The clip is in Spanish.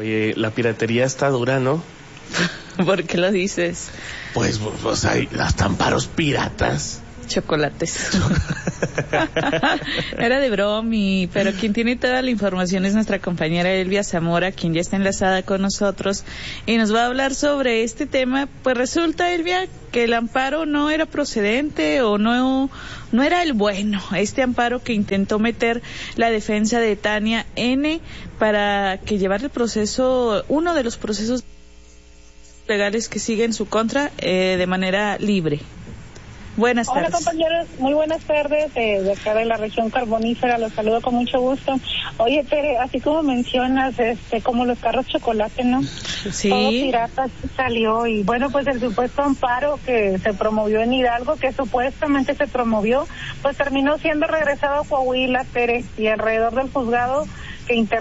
Oye, la piratería está dura, ¿no? ¿Por qué lo dices? Pues hay hasta amparos piratas. Chocolates. Era de bromi, pero quien tiene toda la información es nuestra compañera Elvia Zamora, quien ya está enlazada con nosotros y nos va a hablar sobre este tema. Pues resulta, Elvia, que el amparo no era procedente o no era el bueno, este amparo que intentó meter la defensa de Tania N para que llevar el proceso, uno de los procesos legales que sigue en su contra de manera libre. Buenas tardes. Hola compañeros, muy buenas tardes, de acá de la región carbonífera, los saludo con mucho gusto. Oye, Tere, así como mencionas, como los carros chocolate, ¿no? Sí. Todo pirata salió y bueno, pues el supuesto amparo que se promovió en Hidalgo, que supuestamente se promovió, pues terminó siendo regresado a Coahuila, Tere, y alrededor del juzgado que